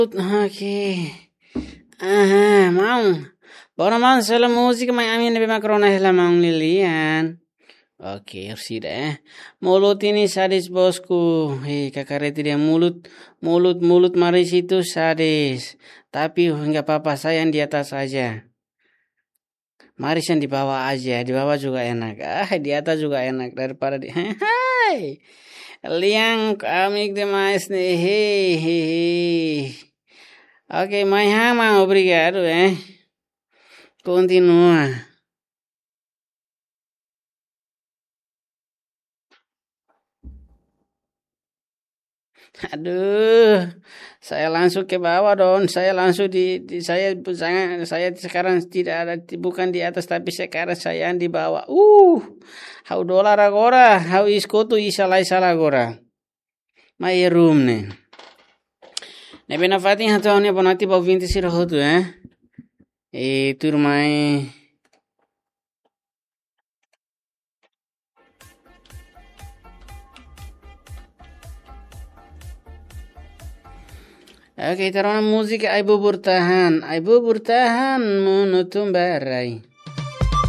Oke. Mau. Bora mau sela música, mas a minha nebe macrona hela mau lilian. Oke, sudah. Mulut ini sadis bosku. Kakareti dia mulut maris itu sadis. Tapi nggak apa-apa, saya yang di atas saja. Maris yang di bawah aja, di bawah juga enak. Di atas juga enak daripada di. Hai. Liang amig demais nih. Ok, mais Rama, obrigado, Continua. Aduh, saya langsung ke bawah dong. Saya langsung saya sekarang tidak ada bukan di atas tapi sekarang saya di bawah. How dollar agora? How escuto isso lá agora? My room ne. Ne bena fatin hatau ne bonati pa 20 sirahotu, turma Oke, taruh musik Aibu bertahan, Monotum Barai.